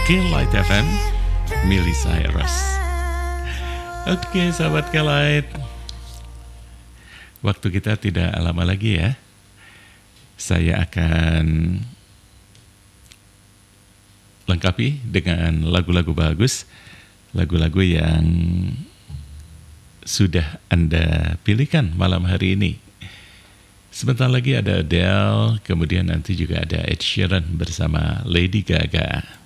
K-Light FM, Miley Cyrus. Oke, sahabat K-Light, waktu kita tidak lama lagi ya. Saya akan lengkapi dengan lagu-lagu bagus, lagu-lagu yang sudah Anda pilihkan malam hari ini. Sebentar lagi ada Adele, kemudian nanti juga ada Ed Sheeran bersama Lady Gaga.